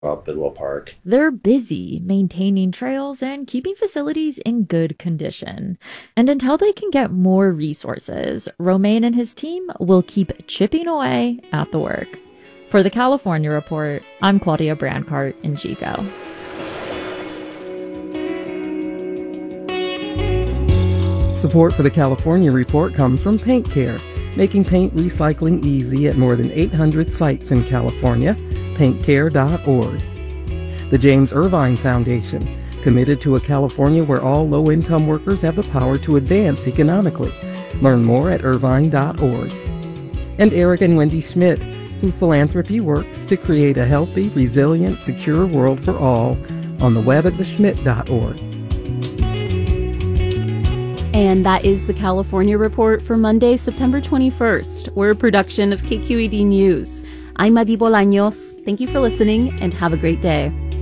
about Bidwell Park. They're busy maintaining trails and keeping facilities in good condition. And until they can get more resources, Romaine and his team will keep chipping away at the work. For the California Report, I'm Claudia Brancart in Chico. Support for the California Report comes from Paint Care, making paint recycling easy at more than 800 sites in California. PaintCare.org. The James Irvine Foundation, committed to a California where all low-income workers have the power to advance economically. Learn more at Irvine.org. And Eric and Wendy Schmidt, whose philanthropy works to create a healthy, resilient, secure world for all, on the web at theschmidt.org. And that is the California Report for Monday, September 21st. We're a production of KQED News. I'm Madi Bolaños. Thank you for listening and have a great day.